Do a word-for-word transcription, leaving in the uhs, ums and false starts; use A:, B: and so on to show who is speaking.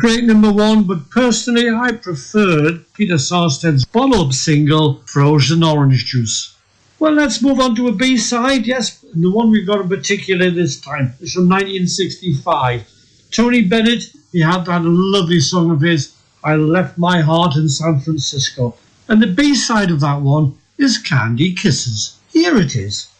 A: great number one, but personally I preferred Peter Sarstedt's follow-up single, Frozen Orange Juice. Well, let's move on to a B-side, yes, the one we've got in particular this time. It's from nineteen sixty-five. Tony Bennett, he had that lovely song of his, I Left My Heart in San Francisco. And the B-side of that one is Candy Kisses. Here it is.